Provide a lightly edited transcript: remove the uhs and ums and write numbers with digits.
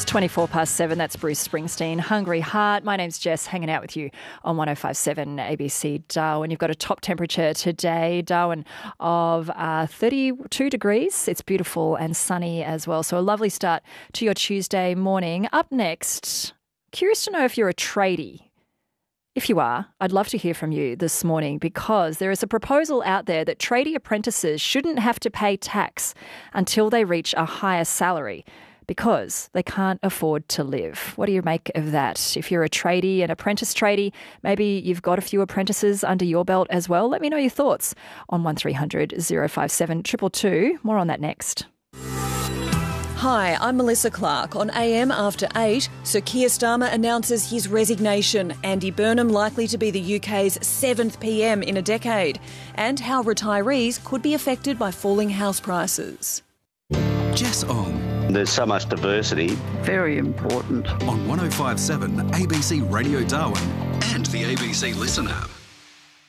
7:24. That's Bruce Springsteen, Hungry Heart. My name's Jess, hanging out with you on 105.7 ABC Darwin. You've got a top temperature today, Darwin, of 32 degrees. It's beautiful and sunny as well. So a lovely start to your Tuesday morning. Up next, curious to know if you're a tradie. If you are, I'd love to hear from you this morning because there is a proposal out there that tradie apprentices shouldn't have to pay tax until they reach a higher salary because they can't afford to live. What do you make of that? If you're a tradie, an apprentice tradie, maybe you've got a few apprentices under your belt as well. Let me know your thoughts on 1300 057 222. More on that next. Hi, I'm Melissa Clark. On AM After 8, Sir Keir Starmer announces his resignation. Andy Burnham likely to be the UK's 7th PM in a decade. And how retirees could be affected by falling house prices. Jess Ong. There's so much diversity. Very important. On 105.7 ABC Radio Darwin and the ABC Listen app.